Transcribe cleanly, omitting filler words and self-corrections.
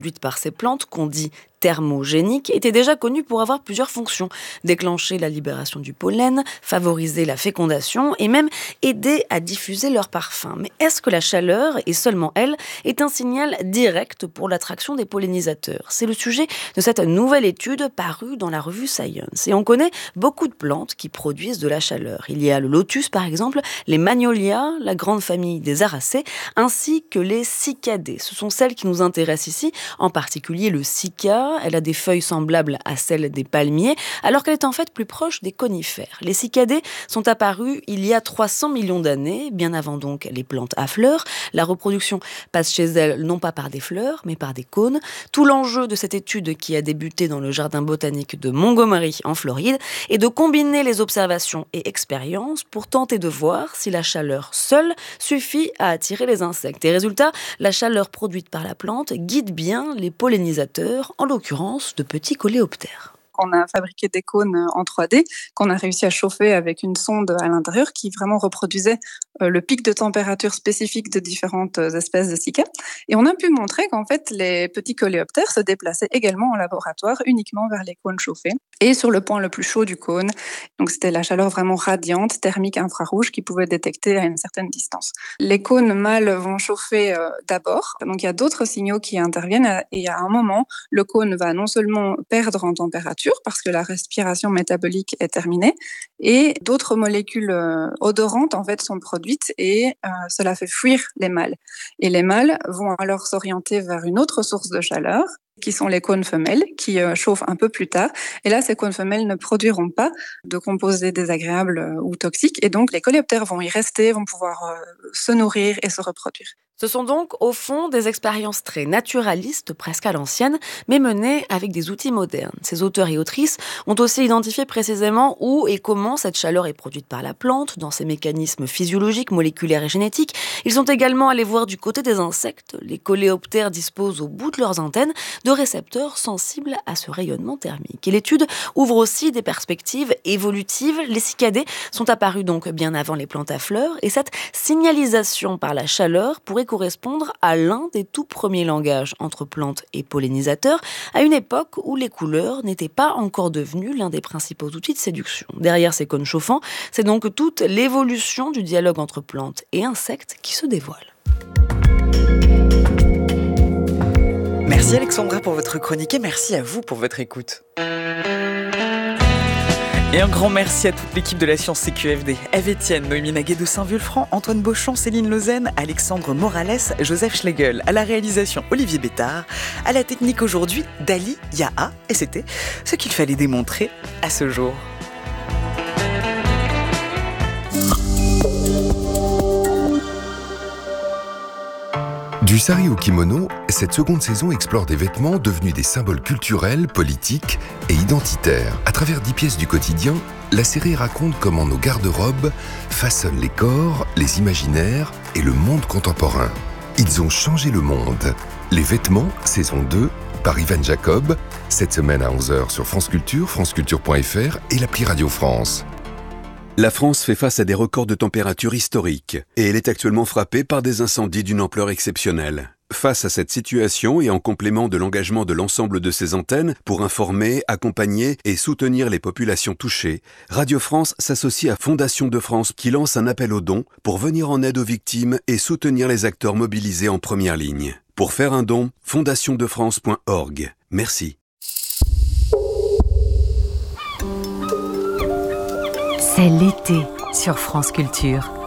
produite par ces plantes, qu'on dit thermogéniques, étaient déjà connues pour avoir plusieurs fonctions. Déclencher la libération du pollen, favoriser la fécondation et même aider à diffuser leur parfum. Mais est-ce que la chaleur, et seulement elle, est un signal direct pour l'attraction des pollinisateurs ? C'est le sujet de cette nouvelle étude parue dans la revue Science. Et on connaît beaucoup de plantes qui produisent de la chaleur. Il y a le lotus par exemple, les magnolias, la grande famille des aracées, ainsi que les cycadées. Ce sont celles qui nous intéressent ici, en particulier le cycas. Elle a des feuilles semblables à celles des palmiers, alors qu'elle est en fait plus proche des conifères. Les cycadées sont apparues il y a 300 millions d'années, bien avant donc les plantes à fleurs. La reproduction passe chez elles non pas par des fleurs, mais par des cônes. Tout l'enjeu de cette étude qui a débuté dans le jardin botanique de Montgomery en Floride est de combiner les observations et expériences pour tenter de voir si la chaleur seule suffit à attirer les insectes. Et résultat, la chaleur produite par la plante guide bien les pollinisateurs, en l'occurrence de petits coléoptères. On a fabriqué des cônes en 3D qu'on a réussi à chauffer avec une sonde à l'intérieur qui vraiment reproduisait le pic de température spécifique de différentes espèces de cycas. Et on a pu montrer qu'en fait, les petits coléoptères se déplaçaient également en laboratoire uniquement vers les cônes chauffés et sur le point le plus chaud du cône. Donc c'était la chaleur vraiment radiante, thermique infrarouge qui pouvait détecter à une certaine distance. Les cônes mâles vont chauffer d'abord. Donc il y a d'autres signaux qui interviennent et à un moment, le cône va non seulement perdre en température parce que la respiration métabolique est terminée et d'autres molécules odorantes en fait sont produites et cela fait fuir les mâles. Et les mâles vont alors s'orienter vers une autre source de chaleur qui sont les cônes femelles, qui chauffent un peu plus tard. Et là, ces cônes femelles ne produiront pas de composés désagréables ou toxiques. Et donc, les coléoptères vont y rester, vont pouvoir se nourrir et se reproduire. Ce sont donc, au fond, des expériences très naturalistes, presque à l'ancienne, mais menées avec des outils modernes. Ces auteurs et autrices ont aussi identifié précisément où et comment cette chaleur est produite par la plante, dans ses mécanismes physiologiques, moléculaires et génétiques. Ils sont également allés voir du côté des insectes. Les coléoptères disposent au bout de leurs antennes de récepteurs sensibles à ce rayonnement thermique. Et l'étude ouvre aussi des perspectives évolutives. Les cycadées sont apparues donc bien avant les plantes à fleurs, et cette signalisation par la chaleur pourrait correspondre à l'un des tout premiers langages entre plantes et pollinisateurs, à une époque où les couleurs n'étaient pas encore devenues l'un des principaux outils de séduction. Derrière ces cônes chauffants, c'est donc toute l'évolution du dialogue entre plantes et insectes qui se dévoile. Merci Alexandra pour votre chronique et merci à vous pour votre écoute. Et un grand merci à toute l'équipe de la Science CQFD. Eve Etienne, Noémie Naguet de Saint-Vulfranc, Antoine Beauchamp, Céline Lausanne, Alexandre Morales, Joseph Schlegel. À la réalisation, Olivier Bétard. À la technique aujourd'hui, Dali Yaha. Et c'était ce qu'il fallait démontrer à ce jour. Du sari au kimono, cette seconde saison explore des vêtements devenus des symboles culturels, politiques et identitaires. À travers 10 pièces du quotidien, la série raconte comment nos garde-robes façonnent les corps, les imaginaires et le monde contemporain. Ils ont changé le monde. Les vêtements, saison 2, par Ivan Jacob, cette semaine à 11h sur France Culture, franceculture.fr et l'appli Radio France. La France fait face à des records de température historiques et elle est actuellement frappée par des incendies d'une ampleur exceptionnelle. Face à cette situation et en complément de l'engagement de l'ensemble de ses antennes pour informer, accompagner et soutenir les populations touchées, Radio France s'associe à Fondation de France qui lance un appel aux dons pour venir en aide aux victimes et soutenir les acteurs mobilisés en première ligne. Pour faire un don, fondationdefrance.org. Merci. C'est l'été sur France Culture.